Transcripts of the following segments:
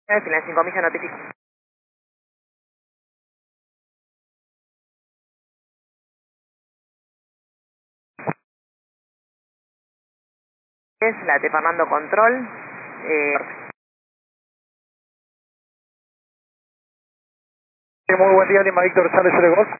Final 5 millas notifico. Es la de Fernando Control. Muy buen día, Lima Víctor Sales de Golf.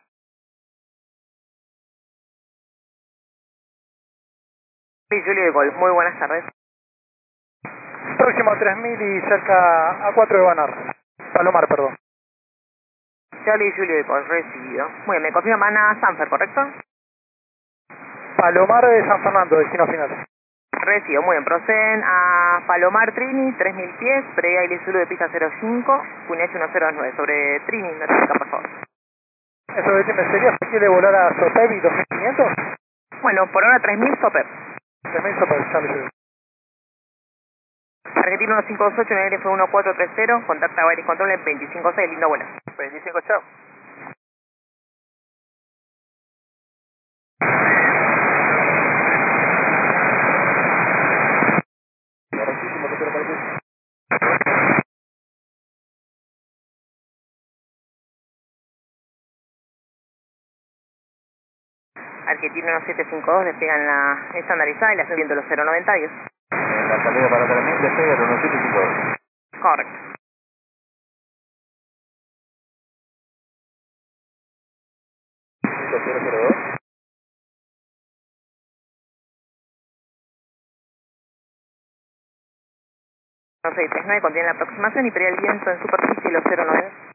Sí, Julio de Golf, muy buenas tardes. Próximo a 3000 y cerca a 4 de Banar. Palomar, perdón. Charlie Julio de Golf, recibido. Muy bien, me confirma Ana Sanfer, ¿correcto? Palomar de San Fernando, destino final. Recibido, muy bien. Proceden a Palomar Trini, 3000 pies, previa Aile Zulu de pista 05, Punech 109. Sobre Trini, notifica, por favor. ¿Eso de qué me sería? ¿Se quiere volar a Sotevi 2500? Bueno, por ahora 3000 Soper. 3000 Sotevi, Sales. Argentina 1528, NLF 1430, contacta a Iris Control en 256, lindo vuelo. 25, chao. Argentina 1752, despegan la estandarizada y la subiendo los 092. La salida para 3000 despega el 1752. Correcto. ¿5002? 1639 contiene la aproximación y prevé el viento en superficie los 09.